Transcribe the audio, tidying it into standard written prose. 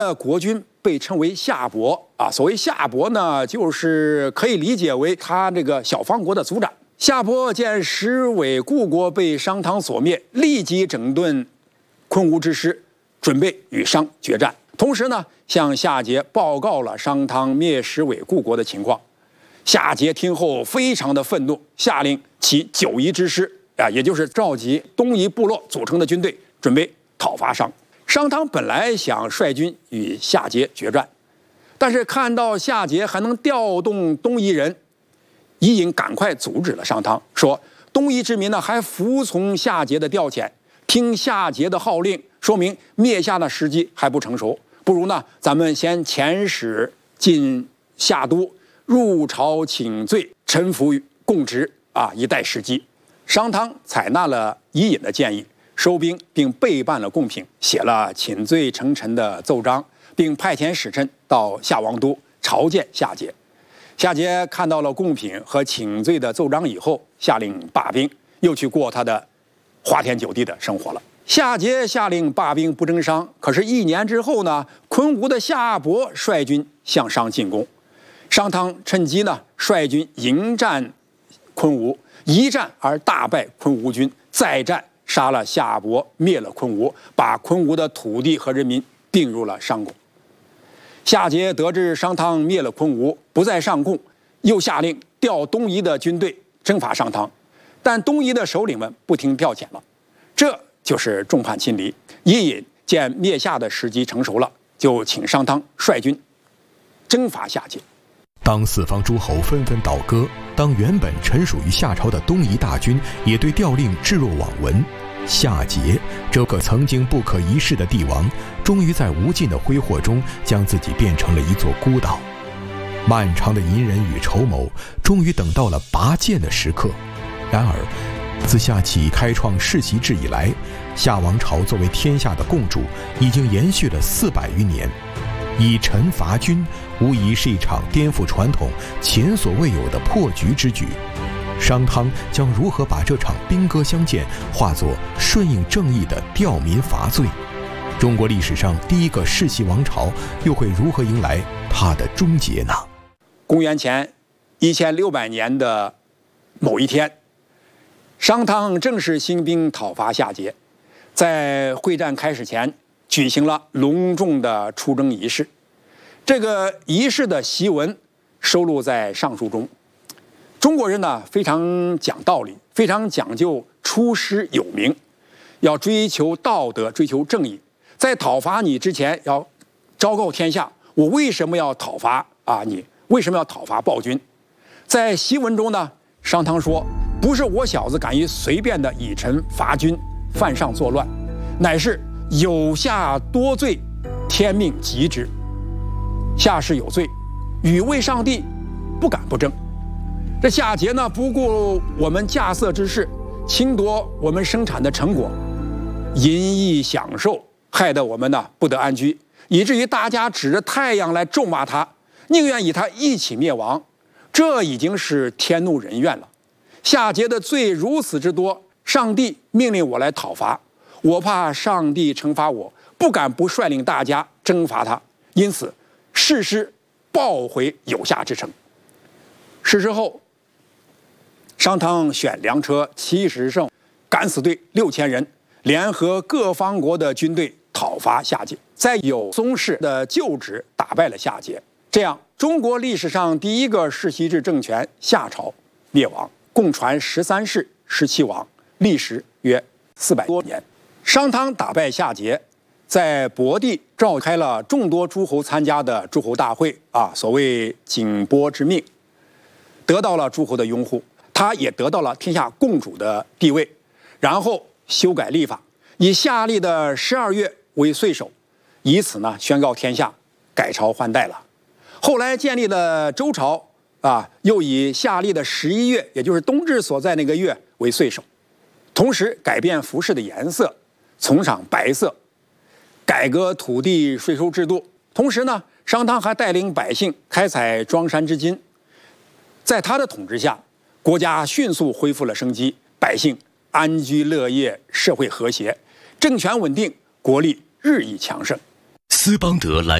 国君被称为夏伯啊。所谓夏伯呢，就是可以理解为他这个小方国的族长。夏伯见实伪故国被商汤所灭，立即整顿昆吾之师，准备与商决战。同时呢，向夏桀报告了商汤灭实伪故国的情况。夏桀听后非常的愤怒，下令起九夷之师啊，也就是召集东夷部落组成的军队，准备讨伐商。商汤本来想率军与夏桀决战，但是看到夏桀还能调动东夷人，伊尹赶快阻止了商汤，说东夷之民呢还服从夏桀的调遣，听夏桀的号令，说明灭夏的时机还不成熟。不如呢，咱们先遣使进夏都，入朝请罪，臣服供职啊，以待时机。商汤采纳了伊尹的建议，收兵并备办了贡品，写了请罪称臣的奏章，并派遣使臣到夏王都朝见夏桀。夏桀看到了贡品和请罪的奏章以后，下令罢兵，又去过他的花天酒地的生活了。夏桀下令罢兵不征商，可是1年之后呢，昆吾的夏伯率军向商进攻，商汤趁机呢率军迎战昆吾，一战而大败昆吾军，再战杀了夏伯，灭了昆吾，把昆吾的土地和人民并入了商贡。夏桀得知商汤灭了昆吾，不再上贡，又下令调东夷的军队征伐商汤，但东夷的首领们不听调遣了，这就是众叛亲离。伊尹见灭夏的时机成熟了，就请商汤率军征伐夏桀。 当四方诸侯纷纷倒戈，当原本臣属于夏朝的东夷大军也对调令置若罔闻，夏桀这个曾经不可一世的帝王，终于在无尽的挥霍中将自己变成了一座孤岛。漫长的隐忍与筹谋，终于等到了拔剑的时刻。然而自夏启开创世袭制以来，夏王朝作为天下的共主，已经延续了400余年。以臣伐君，无疑是一场颠覆传统、前所未有的破局之举。商汤将如何把这场兵戈相见化作顺应正义的吊民伐罪？中国历史上第一个世袭王朝又会如何迎来它的终结呢？ 公元前1600年的某一天，商汤正式兴兵讨伐夏桀，在会战开始前举行了隆重的出征仪式。这个仪式的檄文收录在上书中。中国人呢非常讲道理，非常讲究出师有名，要追求道德，追求正义。在讨伐你之前，要昭告天下，我为什么要讨伐你？为什么要讨伐暴君？在檄文中呢，商汤说，不是我小子敢于随便的以臣伐君，犯上作乱，乃是有夏多罪，天命极之。夏氏有罪，禹为上帝，不敢不争。这夏桀呢，不顾我们稼穑之事，侵夺我们生产的成果，淫逸享受，害得我们呢不得安居，以至于大家指着太阳来咒骂他，宁愿与他一起灭亡。这已经是天怒人怨了。夏桀的罪如此之多，上帝命令我来讨伐，我怕上帝惩罚我，不敢不率领大家征伐他，因此誓师报回有夏之城。是时候，商汤选良车70乘，敢死队6000人，联合各方国的军队讨伐夏桀，在有松氏的旧址打败了夏桀。这样，中国历史上第一个世袭制政权夏朝灭亡，共传13世17王，历时约400多年。商汤打败夏桀，在博地召开了众多诸侯参加的诸侯大会所谓景波之命，得到了诸侯的拥护，他也得到了天下共主的地位。然后修改历法，以夏历的12月为岁首，以此呢宣告天下，改朝换代了。后来建立了周朝又以夏历的11月，也就是冬至所在那个月为岁首，同时改变服饰的颜色，崇尚白色，改革土地税收制度。同时呢，商汤还带领百姓开采庄山之金。在他的统治下，国家迅速恢复了生机，百姓安居乐业，社会和谐，政权稳定，国力日益强盛。 斯邦德来